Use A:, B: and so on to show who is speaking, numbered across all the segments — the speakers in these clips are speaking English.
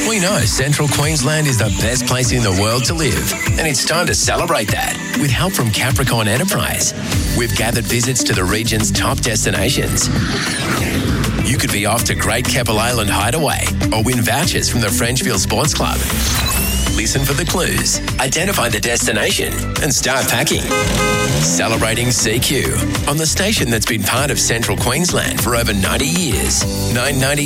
A: We know Central Queensland is the best place in the world to live, and it's time to celebrate that with help from Capricorn Enterprise. We've gathered visits to the region's top destinations. You could be off to Great Keppel Island Hideaway or win vouchers from the Frenchville Sports Club. Listen for the clues, identify the destination, and start packing. Celebrating CQ on the station that's been part of Central Queensland for over 90 years. 990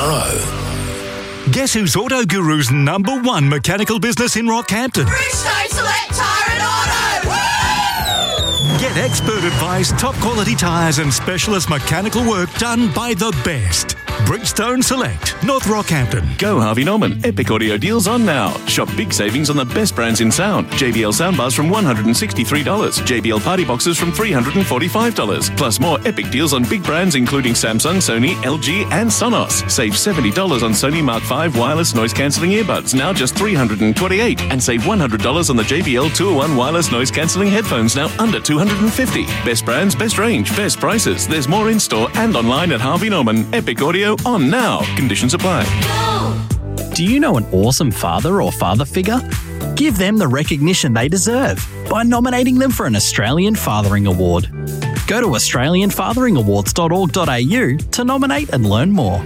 A: 4RO.
B: Guess who's Auto Guru's number one mechanical business in Rockhampton?
C: Bridgestone Select Tyre and Auto! Woo!
B: Get expert advice, top quality tyres and specialist mechanical work done by the best. Bridgestone Select, North Rockhampton.
D: Go Harvey Norman. Epic audio deals on now. Shop big savings on the best brands in sound. JBL soundbars from $163. JBL party boxes from $345. Plus more epic deals on big brands including Samsung, Sony, LG and Sonos. Save $70 on Sony Mark V wireless noise cancelling earbuds, now just $328. And save $100 on the JBL 201 wireless noise cancelling headphones, now under $250. Best brands, best range, best prices. There's more in store and online at Harvey Norman. Epic audio on now. Conditions apply.
E: Do you know an awesome father or father figure? Give them the recognition they deserve by nominating them for an Australian Fathering Award. Go to australianfatheringawards.org.au to nominate and learn more.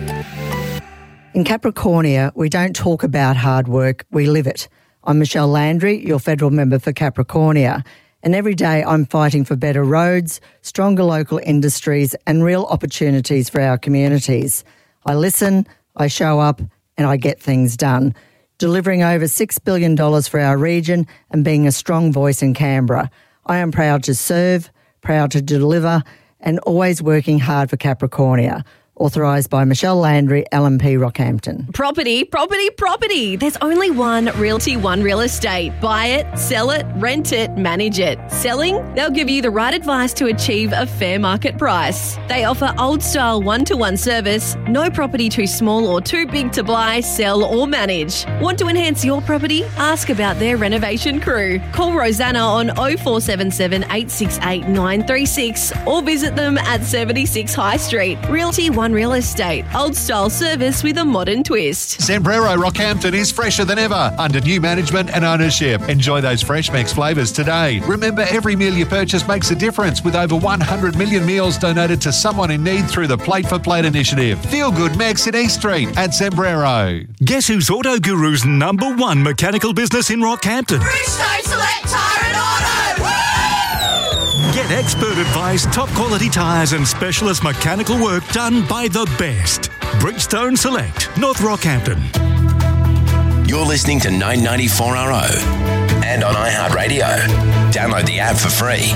F: In Capricornia, we don't talk about hard work, we live it. I'm Michelle Landry, your federal member for Capricornia, and every day I'm fighting for better roads, stronger local industries and real opportunities for our communities. I listen, I show up and I get things done, delivering over $6 billion for our region and being a strong voice in Canberra. I am proud to serve, proud to deliver and always working hard for Capricornia. Authorised by Michelle Landry, LMP Rockhampton.
G: Property, property, property. There's only one Realty One Real Estate. Buy it, sell it, rent it, manage it. Selling? They'll give you the right advice to achieve a fair market price. They offer old-style one-to-one service, no property too small or too big to buy, sell or manage. Want to enhance your property? Ask about their renovation crew. Call Rosanna on 0477 868 936 or visit them at 76 High Street. Realty One Real Estate. Old style service with a modern twist.
H: Sombrero Rockhampton is fresher than ever under new management and ownership. Enjoy those Fresh Mex flavours today. Remember, every meal you purchase makes a difference with over 100 million meals donated to someone in need through the Plate for Plate initiative. Feel Good Mex in East Street at Sombrero.
B: Guess who's Auto Guru's number one mechanical business in Rockhampton?
C: Bridgestone Select Tyre and Auto! Woo!
B: Get expert advice, top quality tyres and specialist mechanical work done by the best. Bridgestone Select, North Rockhampton.
A: You're listening to 994RO and on iHeartRadio. Download the app for free.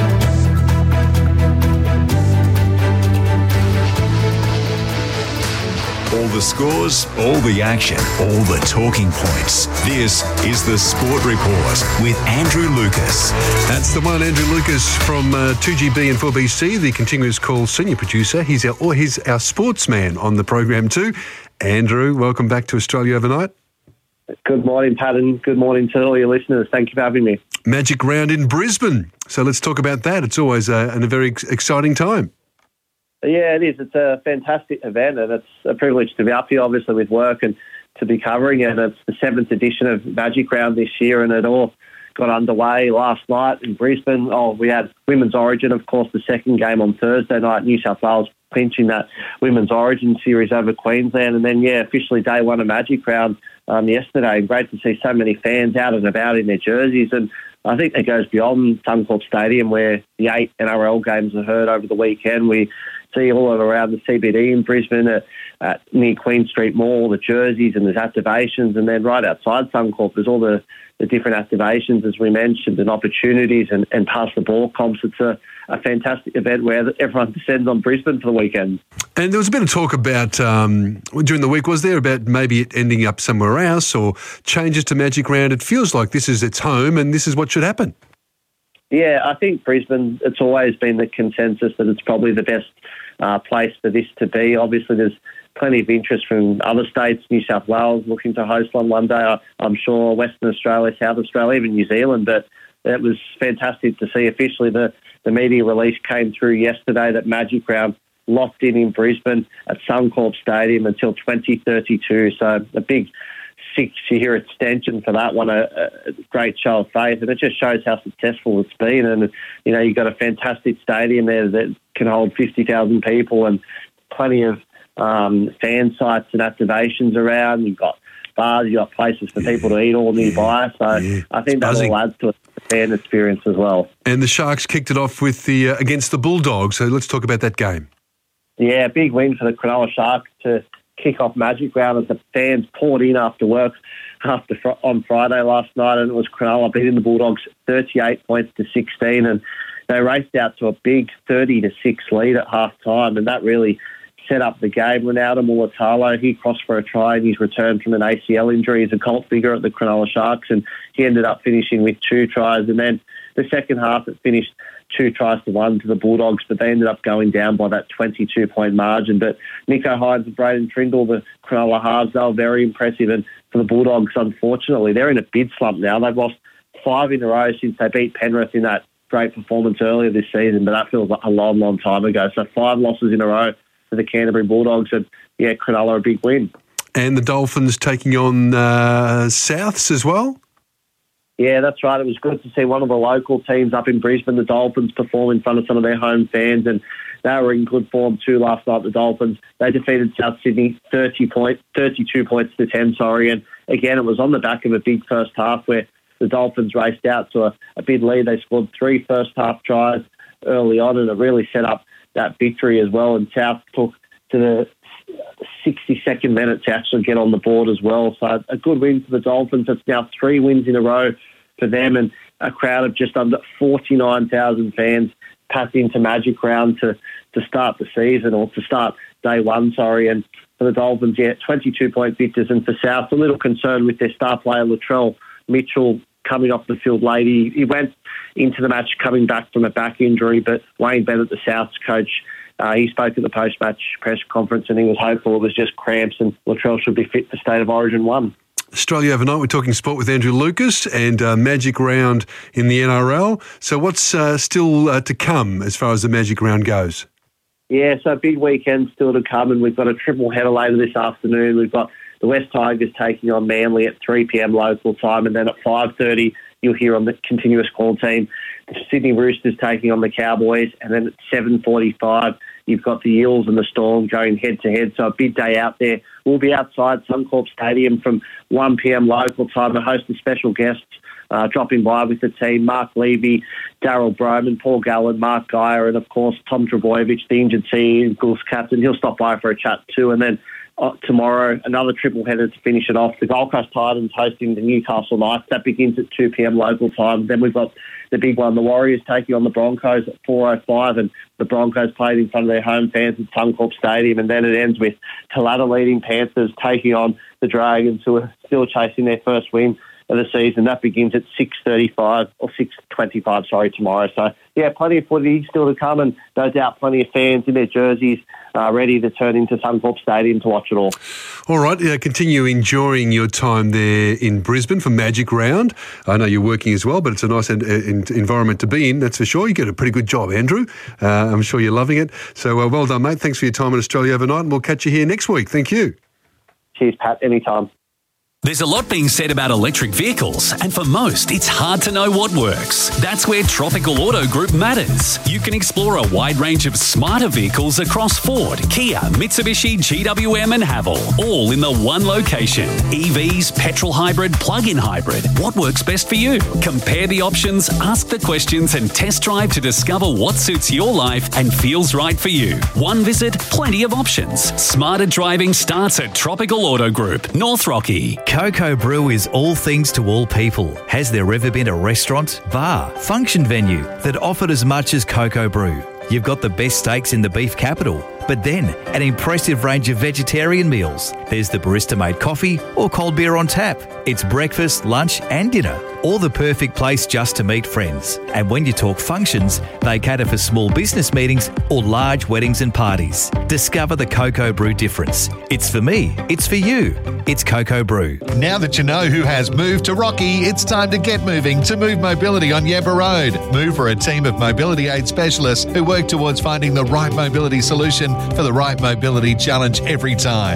I: All the scores, all the action, all the talking points. This is the Sport Report with Andrew Lucas.
J: That's the one, Andrew Lucas from 2GB and 4BC, the Continuous Call senior producer. He's our sportsman on the program too. Andrew, welcome back to Australia Overnight.
K: Good morning, Pat, and good morning to all your listeners. Thank you for having me.
J: Magic Round in Brisbane. So let's talk about that. It's always a very exciting time.
K: Yeah, it is. It's a fantastic event, and it's a privilege to be up here, obviously, with work and to be covering it. It's the 7th edition of Magic Round this year, and it all got underway last night in Brisbane. We had Women's Origin, of course, the second game on Thursday night, New South Wales clinching that Women's Origin series over Queensland, and then, officially day one of Magic Round yesterday. Great to see so many fans out and about in their jerseys, and I think that goes beyond Suncorp Stadium, where the 8 NRL games are heard over the weekend. We see all around the CBD in Brisbane, near Queen Street Mall, the jerseys and there's activations, and then right outside Suncorp there's all the different activations, as we mentioned, and opportunities and pass the ball comps. It's a fantastic event where everyone descends on Brisbane for the weekend.
J: And there was a bit of talk about, during the week, was there, about maybe it ending up somewhere else or changes to Magic Round? It feels like this is its home and this is what should happen.
K: Yeah, I think Brisbane, it's always been the consensus that it's probably the best place for this to be. Obviously, there's plenty of interest from other states, New South Wales looking to host one day, I'm sure, Western Australia, South Australia, even New Zealand. But it was fantastic to see officially the media release came through yesterday that Magic Round locked in Brisbane at Suncorp Stadium until 2032. So a big 6-year extension for that one, a great show of faith, and it just shows how successful it's been. And, you know, you've got a fantastic stadium there that can hold 50,000 people and plenty of fan sites and activations around. You've got bars, you've got places for people to eat all nearby. So I think that all adds to a fan experience as well.
J: And the Sharks kicked it off with the against the Bulldogs. So let's talk about that game.
K: Yeah, big win for the Cronulla Sharks to kick off Magic Round as the fans poured in after work on Friday last night, and it was Cronulla beating the Bulldogs 38 points to 16, and they raced out to a big 30-6 lead at half time, and that really set up the game. Ronaldo Mulatalo, he crossed for a try in his return from an ACL injury. He's a cult figure at the Cronulla Sharks, and he ended up finishing with 2 tries, and then the second half it finished 2-1 to the Bulldogs, but they ended up going down by that 22-point margin. But Nico Hines and Braden Trindle, the Cronulla halves, they were very impressive. And for the Bulldogs, unfortunately, they're in a bid slump now. They've lost 5 in a row since they beat Penrith in that great performance earlier this season, but that feels like a long, long time ago. So 5 losses in a row for the Canterbury Bulldogs, and yeah, Cronulla a big win. And the Dolphins taking on Souths as well? Yeah, that's right. It was good to see one of the local teams up in Brisbane, the Dolphins, perform in front of some of their home fans, and they were in good form too last night, the Dolphins. They defeated South Sydney 32 points to 10, and again, it was on the back of a big first half where the Dolphins raced out to a big lead. They scored 3 first-half tries early on, and it really set up that victory as well, and South took to the 62nd minute to actually get on the board as well. So a good win for the Dolphins. It's now 3 wins in a row for them, and a crowd of just under 49,000 fans packed into Magic Round to start the season, or to start day one, And for the Dolphins, 22-point victors. And for South, a little concerned with their star player, Latrell Mitchell, coming off the field late. He went into the match coming back from a back injury, but Wayne Bennett, the South's coach, he spoke at the post-match press conference, and he was hopeful it was just cramps and Latrell should be fit for State of Origin 1. Australia Overnight, we're talking sport with Andrew Lucas and Magic Round in the NRL. So what's still to come as far as the Magic Round goes? Yeah, so big weekend still to come, and we've got a triple header later this afternoon. We've got the West Tigers taking on Manly at 3 p.m. local time, and then at 5:30 you'll hear on the continuous call team the Sydney Roosters taking on the Cowboys, and then at 7:45 you've got the Eels and the Storm going head-to-head. So a big day out there. We'll be outside Suncorp Stadium from 1 p.m. local time. A host of special guests dropping by with the team: Mark Levy, Daryl Broman, Paul Gallen, Mark Geyer, and of course Tom Trbojevic, the injured Sea Eagles captain. He'll stop by for a chat too. And then tomorrow, another triple header to finish it off. The Gold Coast Titans hosting the Newcastle Knights. That begins at 2 p.m. local time. Then we've got the big one, the Warriors taking on the Broncos at 4:05, and the Broncos played in front of their home fans at Suncorp Stadium. And then it ends with Talata leading Panthers taking on the Dragons, who are still chasing their first win of the season. That begins at 6:35 or 6:25, tomorrow. So, yeah, plenty of footy still to come, and no doubt plenty of fans in their jerseys ready to turn into Suncorp Stadium to watch it all. All right, continue enjoying your time there in Brisbane for Magic Round. I know you're working as well, but it's a nice environment to be in, that's for sure. You get a pretty good job, Andrew. I'm sure you're loving it. So well done, mate. Thanks for your time in Australia Overnight, and we'll catch you here next week. Thank you. Cheers, Pat. Anytime.
L: There's a lot being said about electric vehicles, and for most, it's hard to know what works. That's where Tropical Auto Group matters. You can explore a wide range of smarter vehicles across Ford, Kia, Mitsubishi, GWM and Haval, all in the one location. EVs, petrol hybrid, plug-in hybrid. What works best for you? Compare the options, ask the questions and test drive to discover what suits your life and feels right for you. One visit, plenty of options. Smarter driving starts at Tropical Auto Group, North Rocky.
M: Coco Brew is all things to all people. Has there ever been a restaurant, bar, function venue that offered as much as Coco Brew? You've got the best steaks in the beef capital, but then an impressive range of vegetarian meals. There's the barista-made coffee or cold beer on tap. It's breakfast, lunch and dinner, or the perfect place just to meet friends. And when you talk functions, they cater for small business meetings or large weddings and parties. Discover the Coco Brew difference. It's for me, it's for you. It's Coco Brew.
H: Now that you know who has moved to Rocky, it's time to get moving to Move Mobility on Yebba Road. Move are a team of mobility aid specialists who work towards finding the right mobility solution for the right mobility challenge every time.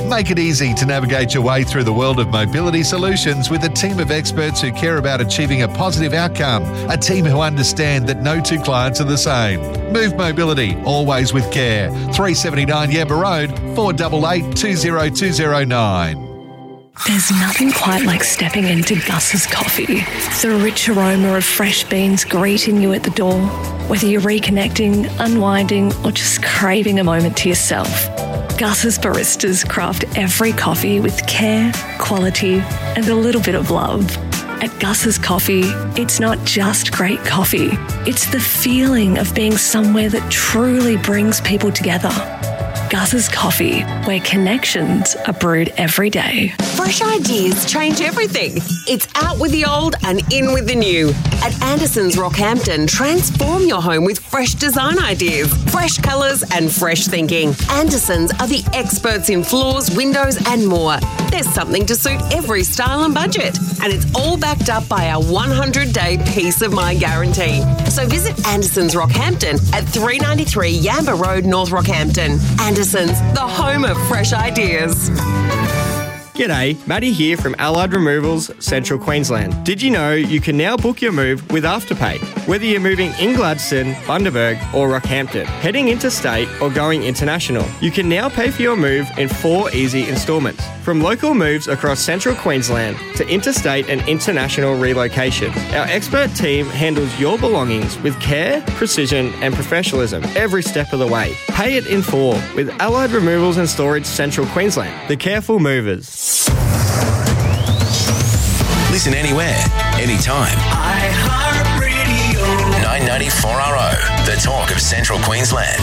H: Make it easy to navigate your way through the world of mobility solutions with a team of experts who care about achieving a positive outcome. A team who understand that no two clients are the same. Move Mobility, always with care. 379 Yamba Road, 488 20209.
N: There's nothing quite like stepping into Gus's Coffee. The rich aroma of fresh beans greeting you at the door. Whether you're reconnecting, unwinding, or just craving a moment to yourself, Gus's baristas craft every coffee with care, quality, and a little bit of love. At Gus's Coffee, it's not just great coffee. It's the feeling of being somewhere that truly brings people together. Gus's Coffee, where connections are brewed every day.
O: Fresh ideas change everything. It's out with the old and in with the new. At Anderson's Rockhampton, transform your home with fresh design ideas, fresh colours and fresh thinking. Anderson's are the experts in floors, windows and more. There's something to suit every style and budget. And it's all backed up by our 100-day peace of mind guarantee. So visit Anderson's Rockhampton at 393 Yamba Road, North Rockhampton. Anderson's, the home of fresh ideas.
P: G'day, Matty here from Allied Removals, Central Queensland. Did you know you can now book your move with Afterpay? Whether you're moving in Gladstone, Bundaberg or Rockhampton, heading interstate or going international, you can now pay for your move in 4 easy instalments. From local moves across Central Queensland to interstate and international relocation, our expert team handles your belongings with care, precision and professionalism every step of the way. Pay it in 4 with Allied Removals and Storage Central Queensland, the careful movers.
A: Listen anywhere, anytime. iHeartRadio. 994RO, the talk of Central Queensland.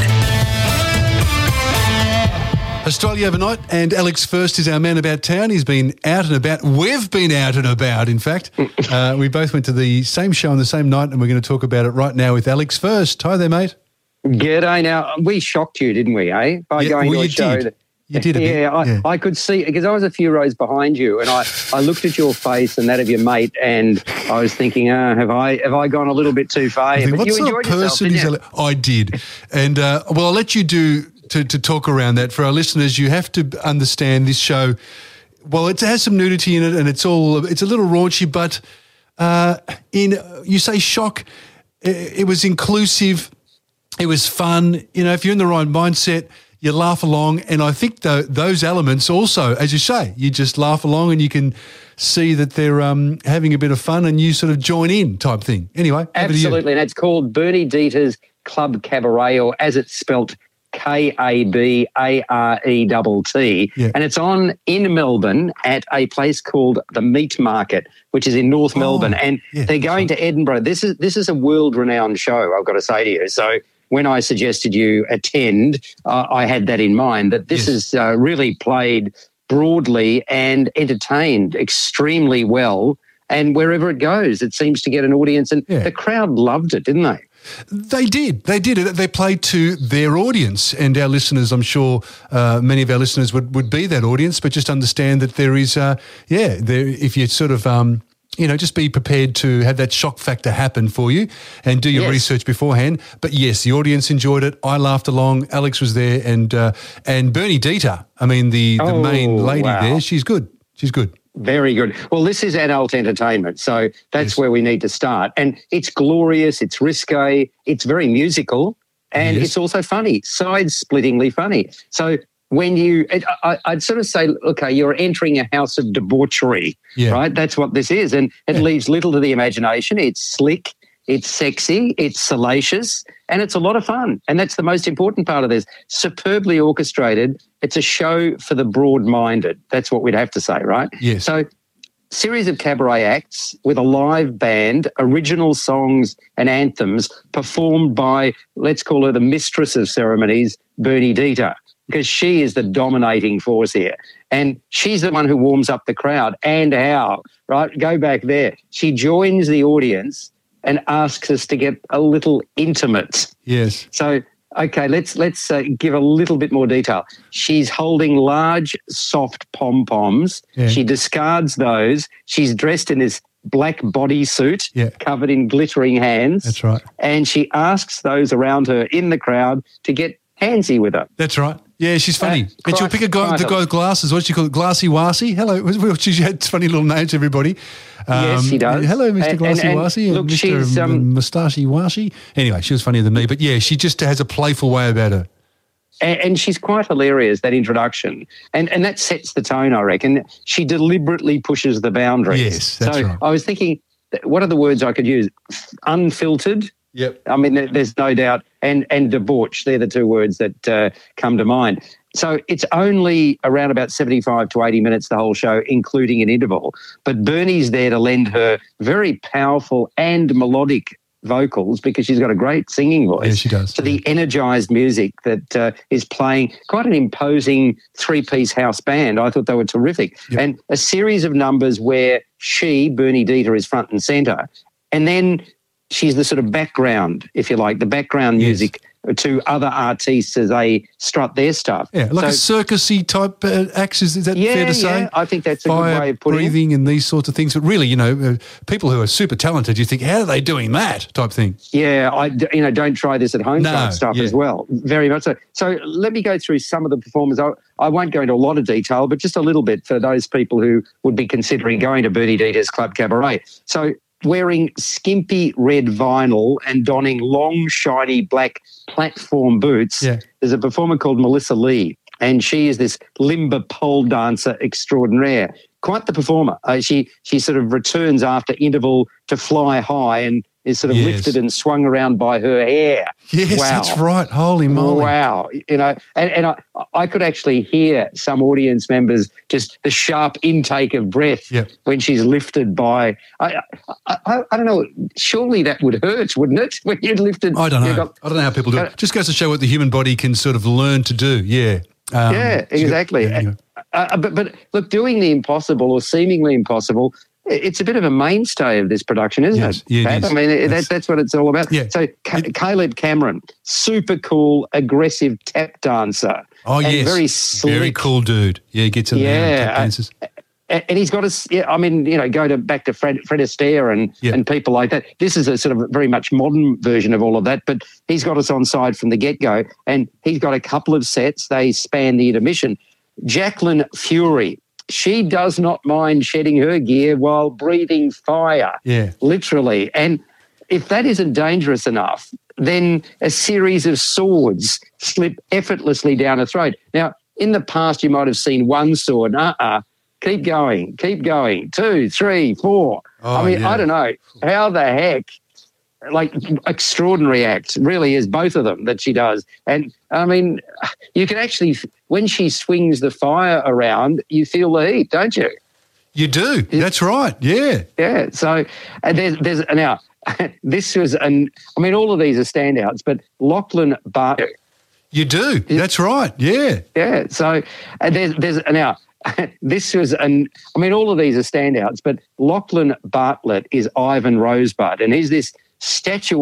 J: Australia Overnight, and Alex First is our man about town. He's been out and about. We've been out and about, in fact. We both went to the same show on the same night, and we're going to talk about it right now with Alex First. Hi there, mate.
Q: G'day. Now, we shocked you, didn't we, eh? By going to a show.
J: You did a bit.
Q: I could see, because I was a few rows behind you, and I looked at your face and that of your mate, and I was thinking, have I gone a little bit too far? But
J: what
Q: you
J: sort
Q: enjoyed
J: of person
Q: yourself,
J: is I did. And, well, I'll let you do to talk around that. For our listeners, you have to understand this show, well, it has some nudity in it, and it's a little raunchy, but you say shock, it was inclusive, it was fun. You know, if you're in the right mindset, you laugh along, and I think those elements also, as you say, you just laugh along and you can see that they're having a bit of fun and you sort of join in type thing. Anyway,
Q: absolutely, and it's called Bernie Dieter's Club Cabaret, or as it's spelt, Kabarett, and it's on in Melbourne at a place called the Meat Market, which is in North Melbourne, and they're going to Edinburgh. This is a world-renowned show, I've got to say to you. So when I suggested you attend, I had that in mind, that this is really played broadly and entertained extremely well. And wherever it goes, it seems to get an audience. And the crowd loved it, didn't they?
J: They did. They played to their audience, and our listeners, I'm sure many of our listeners would be that audience, but just understand that there is, if you sort of, just be prepared to have that shock factor happen for you and do your research beforehand. But yes, the audience enjoyed it. I laughed along. Alex was there, and Bernie Dieter, I mean, the main lady there, she's good. She's good.
Q: Very good. Well, this is adult entertainment, so that's where we need to start. And it's glorious, it's risque, it's very musical, and it's also funny, side-splittingly funny. So when I'd sort of say, okay, you're entering a house of debauchery, right? That's what this is, and it leaves little to the imagination. It's slick, it's sexy, it's salacious, and it's a lot of fun. And that's the most important part of this. Superbly orchestrated. It's a show for the broad-minded. That's what we'd have to say, right?
J: Yes.
Q: So, series of cabaret acts with a live band, original songs and anthems performed by, let's call her the mistress of ceremonies, Bernie Dieter, because she is the dominating force here. And she's the one who warms up the crowd. And how, right? Go back there. She joins the audience and asks us to get a little intimate.
J: Yes.
Q: So, okay, let's give a little bit more detail. She's holding large, soft pom-poms. Yeah. She discards those. She's dressed in this black bodysuit covered in glittering hands.
J: That's right.
Q: And she asks those around her in the crowd to get handsy with her.
J: That's right. Yeah, she's funny. And she'll pick the guy with glasses. What do you call it? Glassy Wassy? Hello. She had funny little names, everybody.
Q: Yes, she does.
J: Hello, Mr. Glassy Wassy.
Q: Look,
J: Mr.
Q: she's
J: Moustache Wassy. Anyway, she was funnier than me. But yeah, she just has a playful way about her.
Q: And she's quite hilarious, that introduction. And that sets the tone, I reckon. She deliberately pushes the boundaries.
J: Yes, that's right.
Q: I was thinking, what are the words I could use? Unfiltered.
J: Yep.
Q: I mean, there's no doubt. And debauch, they're the two words that come to mind. So it's only around about 75 to 80 minutes, the whole show, including an interval. But Bernie's there to lend her very powerful and melodic vocals, because she's got a great singing voice.
J: Yeah, she does.
Q: To the energised music that is playing, quite an imposing three-piece house band. I thought they were terrific.
J: Yep.
Q: And a series of numbers where Bernie Dieter, is front and centre. And then she's the sort of background, if you like, the background music to other artists as they strut their stuff.
J: Yeah, like a circus-y type acts, is that fair to say?
Q: Yeah, I think that's a good way of putting it.
J: Breathing and these sorts of things. But really, people who are super talented, you think, how are they doing that type thing?
Q: Yeah, don't try this at home type stuff as well. Very much so. So let me go through some of the performers. I won't go into a lot of detail, but just a little bit for those people who would be considering going to Bernie Dieter's Club Cabaret. So wearing skimpy red vinyl and donning long, shiny black platform boots, there's a performer called Melissa Lee, and she is this limber pole dancer extraordinaire. Quite the performer. She sort of returns after interval to fly high and is sort of lifted and swung around by her hair.
J: Yes,
Q: wow.
J: That's right. Holy moly.
Q: Wow. And I could actually hear some audience members just the sharp intake of breath when she's lifted by, I don't know, surely that would hurt, wouldn't it, when you're lifted?
J: I don't know. I don't know how people do it. Just goes to show what the human body can sort of learn to do,
Q: yeah, exactly. Anyway. But look, doing the impossible or seemingly impossible, it's a bit of a mainstay of this production, isn't it?
J: Yeah, it is.
Q: I mean, that's what it's all about. Yeah. So Caleb Cameron, super cool, aggressive tap dancer.
J: Oh,
Q: and
J: yes.
Q: Very slick.
J: Very cool dude. Yeah, he gets in there and tap dances.
Q: And he's got go back to Fred Astaire and people like that. This is a sort of very much modern version of all of that, but he's got us on side from the get-go, and he's got a couple of sets. They span the intermission. Jacqueline Fury, she does not mind shedding her gear while breathing fire, literally. And if that isn't dangerous enough, then a series of swords slip effortlessly down her throat. Now, in the past, you might have seen one sword. Keep going. 2, 3, 4. I don't know. How the heck? Like, extraordinary act, really is, both of them that she does. And, I mean, you can actually, when she swings the fire around, you feel the heat, don't you?
J: You do. That's right. Yeah.
Q: Yeah. So, and there's now, this was, all of these are standouts, but Lachlan Bartlett.
J: You do. That's right. Yeah.
Q: Yeah. So, and there's now, this was all of these are standouts, but Lachlan Bartlett is Ivan Rosebud, and he's this statue